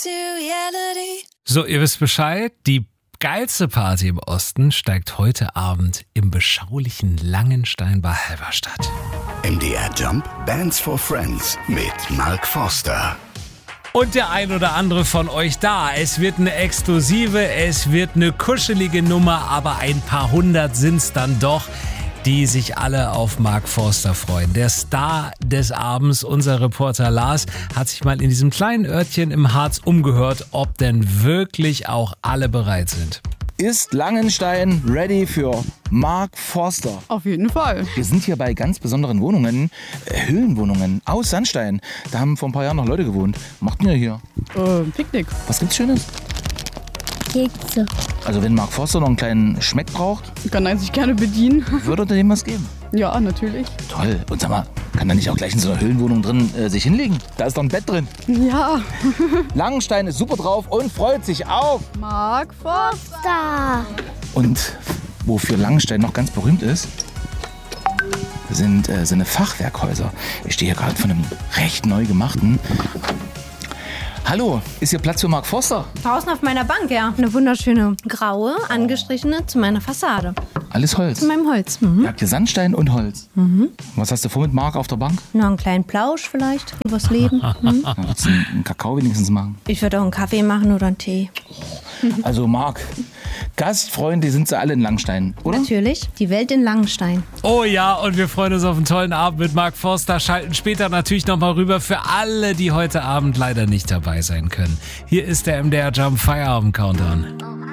So, ihr wisst Bescheid, die geilste Party im Osten steigt heute Abend im beschaulichen Langenstein bei Halberstadt. MDR Jump Bands for Friends mit Mark Forster. Und der ein oder andere von euch da. Es wird eine exklusive, es wird eine kuschelige Nummer, aber ein paar hundert sind's dann doch, die sich alle auf Mark Forster freuen. Der Star des Abends, unser Reporter Lars, hat sich mal in diesem kleinen Örtchen im Harz umgehört, ob denn wirklich auch alle bereit sind. Ist Langenstein ready für Mark Forster? Auf jeden Fall. Wir sind hier bei ganz besonderen Wohnungen, Höhlenwohnungen aus Sandstein. Da haben vor ein paar Jahren noch Leute gewohnt. Was macht ihr hier? Picknick. Was gibt's Schönes? Kekse. Also wenn Mark Forster noch einen kleinen Schmeck braucht, Kann er sich gerne bedienen. würde er dem was geben? Ja, natürlich. Toll. Und sag mal, kann er nicht auch gleich in so einer Höhlenwohnung drin sich hinlegen? Da ist doch ein Bett drin. Ja. Langenstein ist super drauf und freut sich auf. Mark Forster. Da. Und wofür Langenstein noch ganz berühmt ist, sind seine Fachwerkhäuser. Ich stehe hier gerade von einem recht neu gemachten. Hallo, ist hier Platz für Mark Forster? Draußen auf meiner Bank, ja. Eine wunderschöne graue, angestrichene zu meiner Fassade. Alles Holz. Zu meinem Holz. Ihr habt hier Sandstein und Holz. Was hast du vor mit Mark auf der Bank? Noch einen kleinen Plausch vielleicht, übers Leben. Dann würdest du einen Kakao wenigstens machen. Ich würde auch einen Kaffee machen oder einen Tee. Also Mark, Gastfreunde sind sie alle in Langenstein, oder? Natürlich, die Welt in Langenstein. Oh ja, und wir freuen uns auf einen tollen Abend mit Mark Forster, schalten später natürlich nochmal rüber für alle, die heute Abend leider nicht dabei sein können. Hier ist der MDR Jump Feierabend Countdown.